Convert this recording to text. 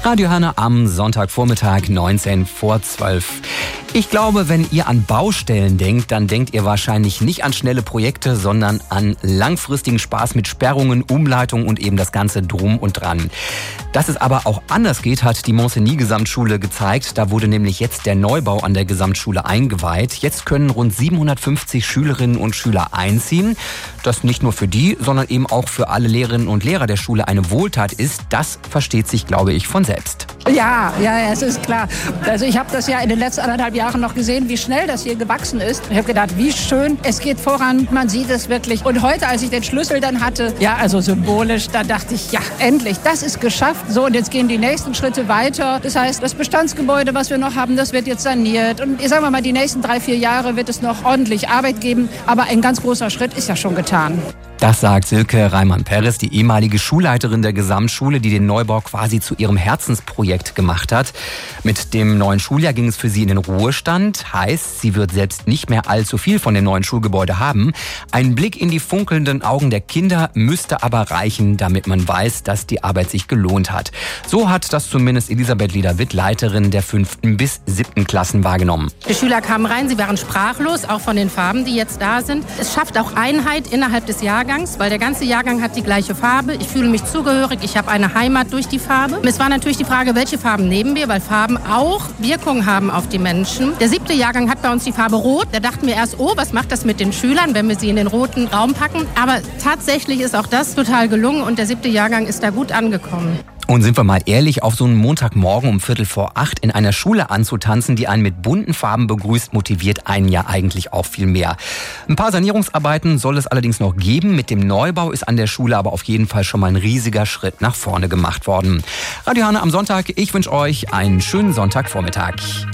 Radio Herne am Sonntagvormittag 19 vor 12. Ich glaube, wenn ihr an Baustellen denkt, dann denkt ihr wahrscheinlich nicht an schnelle Projekte, sondern an langfristigen Spaß mit Sperrungen, Umleitungen und eben das Ganze drum und dran. Dass es aber auch anders geht, hat die Montsigny-Gesamtschule gezeigt. Da wurde nämlich jetzt der Neubau an der Gesamtschule eingeweiht. Jetzt können rund 750 Schülerinnen und Schüler einziehen. Das nicht nur für die, sondern eben auch für alle Lehrerinnen und Lehrer der Schule eine Wohltat ist. Das versteht sich, glaube ich, von selbst. Ja, es ist klar. Also ich habe das ja in den letzten 1,5 Jahren noch gesehen, wie schnell das hier gewachsen ist. Ich habe gedacht, wie schön, es geht voran, man sieht es wirklich. Und heute, als ich den Schlüssel dann hatte, ja, also symbolisch, da dachte ich, ja, endlich, das ist geschafft. So, und jetzt gehen die nächsten Schritte weiter. Das heißt, das Bestandsgebäude, was wir noch haben, das wird jetzt saniert. Und ich sage mal, die nächsten 3-4 Jahre wird es noch ordentlich Arbeit geben. Aber ein ganz großer Schritt ist ja schon getan. Das sagt Silke Reimann-Perez, die ehemalige Schulleiterin der Gesamtschule, die den Neubau quasi zu ihrem Herzensprojekt gemacht hat. Mit dem neuen Schuljahr ging es für sie in den Ruhestand. Heißt, sie wird selbst nicht mehr allzu viel von dem neuen Schulgebäude haben. Ein Blick in die funkelnden Augen der Kinder müsste aber reichen, damit man weiß, dass die Arbeit sich gelohnt hat. So hat das zumindest Elisabeth Lieder-Witt, Leiterin der 5. bis 7. Klassen, wahrgenommen. Die Schüler kamen rein, sie waren sprachlos, auch von den Farben, die jetzt da sind. Es schafft auch Einheit innerhalb des Jahrgangs, weil der ganze Jahrgang hat die gleiche Farbe. Ich fühle mich zugehörig, ich habe eine Heimat durch die Farbe. Es war natürlich die Frage, welche Farben nehmen wir, weil Farben auch Wirkung haben auf die Menschen. Der 7. Jahrgang hat bei uns die Farbe Rot. Da dachten wir erst, oh, was macht das mit den Schülern, wenn wir sie in den roten Raum packen? Aber tatsächlich ist auch das total gelungen und der 7. Jahrgang ist da gut angekommen. Und sind wir mal ehrlich, auf so einen Montagmorgen um 7:45 in einer Schule anzutanzen, die einen mit bunten Farben begrüßt, motiviert einen ja eigentlich auch viel mehr. Ein paar Sanierungsarbeiten soll es allerdings noch geben. Mit dem Neubau ist an der Schule aber auf jeden Fall schon mal ein riesiger Schritt nach vorne gemacht worden. Radio Herne am Sonntag. Ich wünsche euch einen schönen Sonntagvormittag.